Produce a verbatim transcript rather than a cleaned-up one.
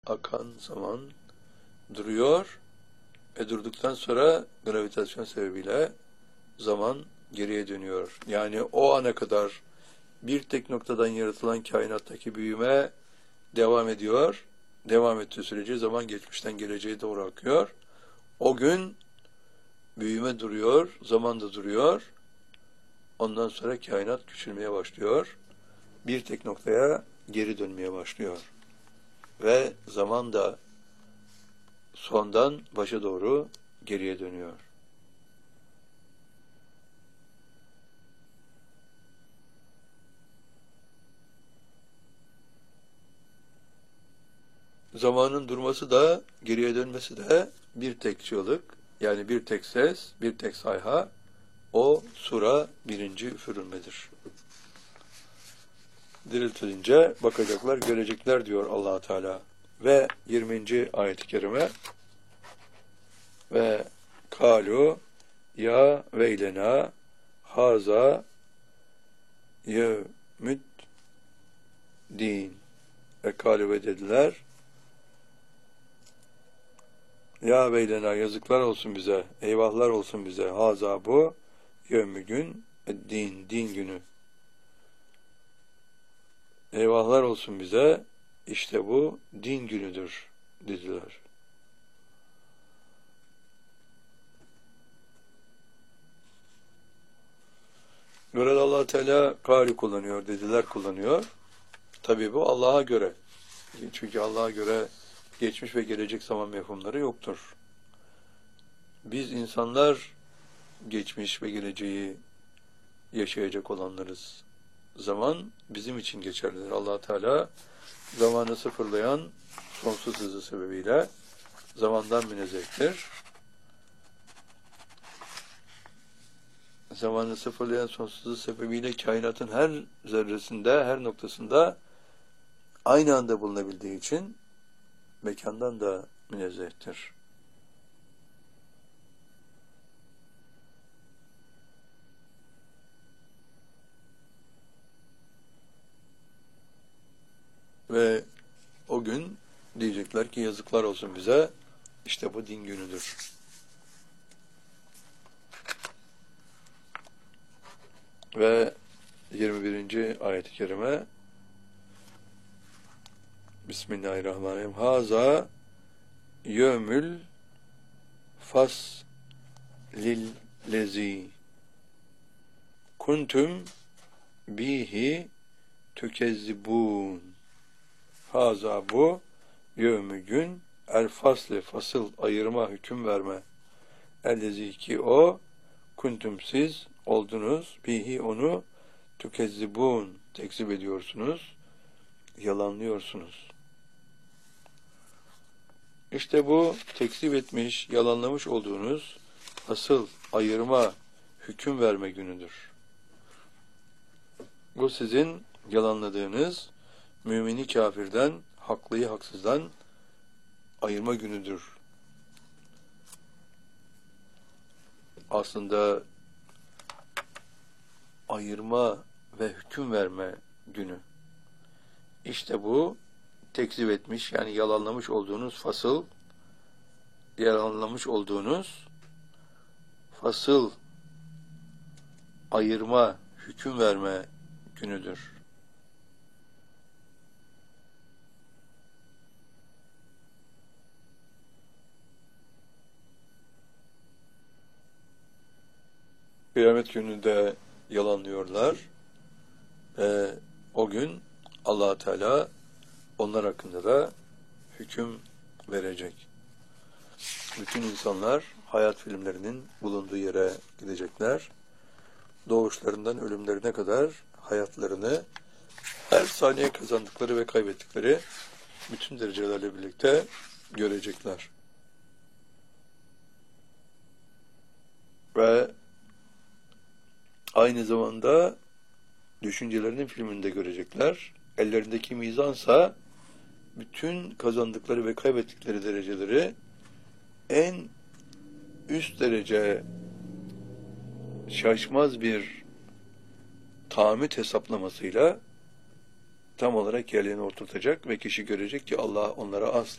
akan zaman duruyor ve durduktan sonra gravitasyon sebebiyle zaman geriye dönüyor. Yani o ana kadar bir tek noktadan yaratılan kainattaki büyüme devam ediyor. Devam ettiği sürece zaman geçmişten geleceğe doğru akıyor. O gün büyüme duruyor, zaman da duruyor. Ondan sonra kainat küçülmeye başlıyor. Bir tek noktaya geri dönmeye başlıyor. Ve zaman da sondan başa doğru geriye dönüyor. Zamanın durması da, geriye dönmesi de bir tek çığlık, yani bir tek ses, bir tek sayha, o sura birinci üfürülmedir. Diriltilince bakacaklar, görecekler diyor Allah Teala. Ve yirminci ayet-i kerime ve kalu ya veylena haza yevmüd din ve kalu ve dediler ya veylena yazıklar olsun bize, eyvahlar olsun bize, haza bu yevmü gün, din, din günü. Eyvahlar olsun bize, işte bu din günüdür dediler. Burada Allah Teala kâli kullanıyor, dediler kullanıyor. Tabii bu Allah'a göre. Çünkü Allah'a göre geçmiş ve gelecek zaman mefhumları yoktur. Biz insanlar geçmiş ve geleceği yaşayacak olanlarız. Zaman bizim için geçerlidir. Allah Teala zamanı sıfırlayan sonsuz hızı sebebiyle zamandan münezzehtir. Zamanı sıfırlayan sonsuz hızı sebebiyle kainatın her zerresinde, her noktasında aynı anda bulunabildiği için mekandan da münezzehtir. Ve o gün diyecekler ki yazıklar olsun bize, işte bu din günüdür. Ve yirmi birinci ayet-i kerime Bismillahirrahmanirrahim. Haza yevmül fas lil lezi kuntum bihi tükezzibun. Haza bu yevmü gün el fasli fasıl ayırma hüküm verme ellezi ki o kuntum siz oldunuz bihi onu tükezzibun tekzip ediyorsunuz, yalanlıyorsunuz. İşte bu tekzip etmiş, yalanlamış olduğunuz asıl ayırma, hüküm verme günüdür. Bu sizin yalanladığınız mümini kafirden, haklıyı haksızdan ayırma günüdür. Aslında ayırma ve hüküm verme günü. İşte bu tekzip etmiş, yani yalanlamış olduğunuz fasıl, yalanlamış olduğunuz fasıl ayırma, hüküm verme günüdür. Kıyamet gününde yalanlıyorlar ve o gün Allah Teala onlar hakkında da hüküm verecek. Bütün insanlar hayat filmlerinin bulunduğu yere gidecekler. Doğuşlarından ölümlerine kadar hayatlarını her saniye kazandıkları ve kaybettikleri bütün derecelerle birlikte görecekler. Ve aynı zamanda düşüncelerinin filmini de görecekler. Ellerindeki mizansa bütün kazandıkları ve kaybettikleri dereceleri en üst derece şaşmaz bir tahammüt hesaplamasıyla tam olarak yerlerine oturtacak ve kişi görecek ki Allah onlara asla